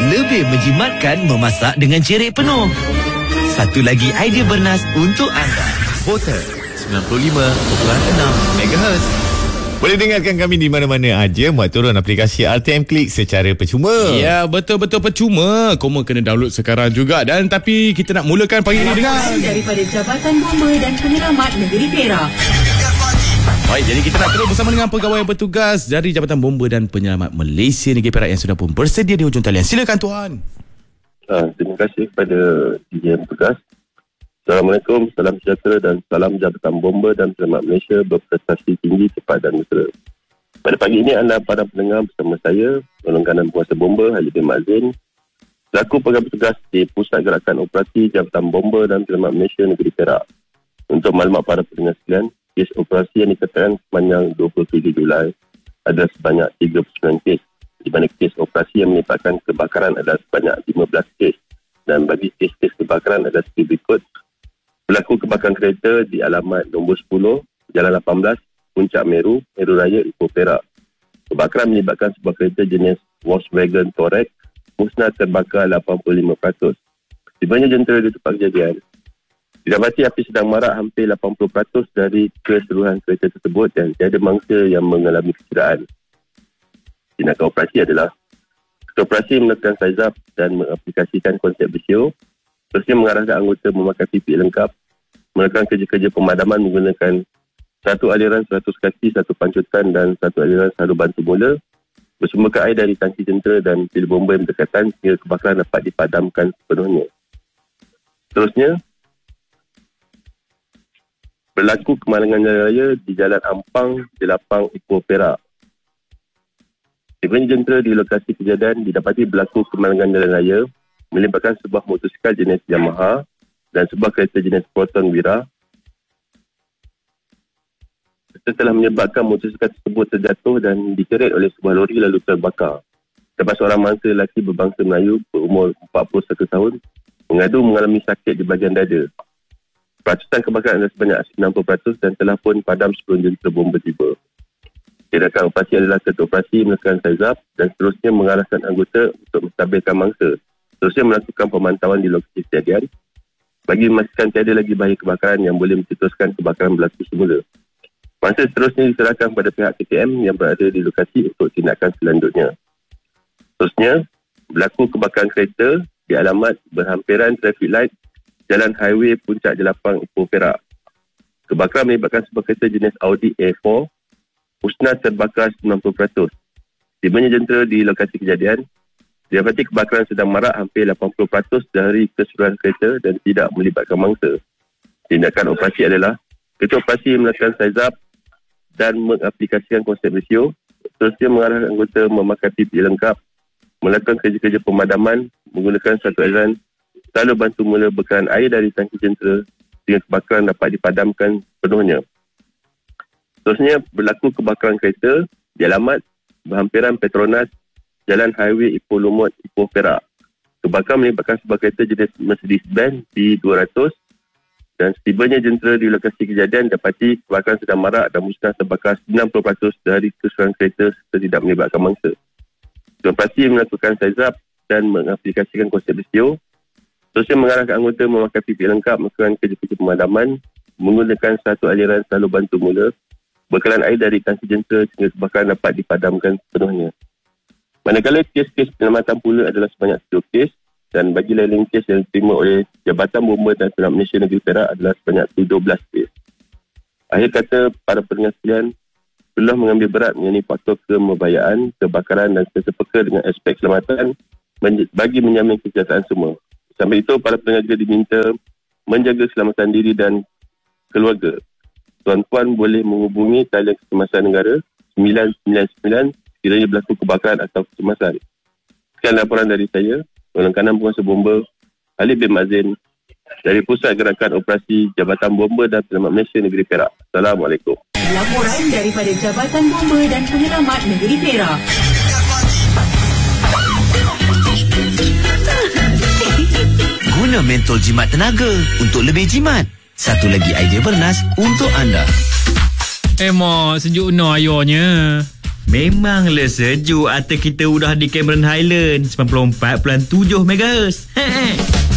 Lebih menjimatkan memasak dengan cerik penuh. Satu lagi idea bernas untuk anda. Porter 95.6 MHz. Boleh dengarkan kami di mana-mana aja. Muat turun aplikasi RTM Klik secara percuma. Ya, betul-betul percuma. Koma kena download sekarang juga. Dan tapi kita nak mulakan pagi ini dengan daripada Jabatan Bomba dan Penyelamat Negeri Perak. Baik, jadi kita nak terus bersama dengan pegawai bertugas dari Jabatan Bomba dan Penyelamat Malaysia Negeri Perak yang sudah pun bersedia di hujung talian. Silakan tuan. Terima kasih kepada DJM Tugas. Assalamualaikum, salam sejahtera dan salam Jabatan Bomba dan Penyelamat Malaysia berprestasi tinggi, cepat dan mesra. Pada pagi ini anda para pendengar bersama saya, Pelangganan Penguasa Bomba Haji bin Mazin, selaku pegawai bertugas di Pusat Gerakan Operasi Jabatan Bomba dan Penyelamat Malaysia Negeri Perak. Untuk maklumat para pendengar sekalian, kes operasi yang dikatakan sepanjang 27 Julai adalah sebanyak 39 kes, di mana kes operasi yang melibatkan kebakaran adalah sebanyak 15 kes, dan bagi kes-kes kebakaran adalah seperti berikut. Berlaku kebakaran kereta di alamat nombor 10, Jalan 18, Puncak Meru, Meru Raya, Ipoh Perak. Kebakaran melibatkan sebuah kereta jenis Volkswagen Touareg, musnah terbakar 85%. Tibanya jentera di tempat kejadian, didapati api sedang marak hampir 80% dari keseluruhan kereta tersebut dan tiada mangsa yang mengalami kecederaan. Tindakan operasi adalah ketua operasi menekan saizap dan mengaplikasikan konsep BCO. Terusnya mengarahkan anggota memakai PPE lengkap, melakukan kerja-kerja pemadaman menggunakan satu aliran 100 kaki, satu pancutan dan satu aliran salur bantu mula, bersumberkan air dari tangki jentera dan pil bomba yang berdekatan sehingga kebakaran dapat dipadamkan sepenuhnya. Terusnya, berlaku kemalangan jalan raya di Jalan Ampang, Jelapang, Ipoh Perak. Tiba jentera di lokasi kejadian didapati berlaku kemalangan jalan raya melibatkan sebuah motosikal jenis Yamaha dan sebuah kereta jenis Proton Wira. Setelah menyebabkan motosikal tersebut terjatuh dan dikeret oleh sebuah lori lalu terbakar. Terdapat seorang mangsa lelaki berbangsa Melayu berumur 41 tahun mengadu mengalami sakit di bahagian dada. Peratusan kebakaran adalah sebanyak 90% dan telah pun padam sebelum jentera bomba tiba. Tindakan operasi adalah ketua operasi melakukan saizap dan seterusnya mengarahkan anggota untuk menstabilkan mangsa. Seterusnya melakukan pemantauan di lokasi kejadian bagi memastikan tiada lagi bahaya kebakaran yang boleh mencetuskan kebakaran berlaku semula. Mangsa seterusnya diserahkan kepada pihak KTM yang berada di lokasi untuk tindakan selanjutnya. Seterusnya, berlaku kebakaran kereta di alamat berhampiran traffic light Jalan Highway Puncak Jelapang, Ipoh Perak. Kebakaran melibatkan sebuah kereta jenis Audi A4, musnah terbakar 90%. Tibanya jentera di lokasi kejadian, didapati kebakaran sedang marak hampir 80% dari keseluruhan kereta dan tidak melibatkan mangsa. Tindakan operasi adalah ketua operasi melakukan saizap dan mengaplikasikan konsep BCO. Terusnya mengarahkan anggota memakai PPE lengkap, melakukan kerja-kerja pemadaman menggunakan satu aliran salur bantu mula bekalan air dari tangki jentera sehingga kebakaran dapat dipadamkan sepenuhnya. Terusnya berlaku kebakaran kereta di alamat berhampiran Petronas Jalan Highway Ipoh Lumut, Ipoh Perak. Kebakaran melibatkan sebuah kereta jenis Mercedes-Benz B200 dan setibanya jentera di lokasi kejadian dapati kebakaran sedang marak dan musnah terbakar 90% dari keseluruhan kereta serta tidak melibatkan mangsa. Operasi melakukan saizap dan mengaplikasikan konsep BCO. Terusnya mengarahkan anggota memakai PPE lengkap melakukan kerja-kerja pemadaman menggunakan satu aliran salur bantu mula, bekalan air dari tangki jentera sehingga kebakaran dapat dipadamkan sepenuhnya. Manakala kes-kes penyelamatan pula adalah sebanyak 7 kes dan bagi lain kes yang diterima oleh Jabatan Bomba dan Penyelamat Malaysia Negeri Perak adalah sebanyak 17 kes. Akhir kata, para pendengar sekalian, perlulah mengambil berat mengenai faktor kemebayaan, kebakaran dan serta-peka dengan aspek keselamatan bagi menjamin kesejahteraan semua. Sambil itu, para pendengar juga diminta menjaga keselamatan diri dan keluarga. Tuan-tuan boleh menghubungi talian kecemasan negara 999 sekiranya berlaku kebakaran atau kecemasan. Sekian laporan dari saya, Pelangganan Penguasa Bomba Haji bin Mazin dari Pusat Gerakan Operasi Jabatan Bomba dan Penyelamat Malaysia Negeri Perak. Assalamualaikum. Laporan daripada Jabatan Bomba dan Penyelamat Negeri Perak. Guna mentol jimat tenaga untuk lebih jimat. Satu lagi idea bernas untuk anda. Mak, sejuk no ayonya. Memanglah sejuk. Atau kita udah di Cameron Highland 94.7 MHz.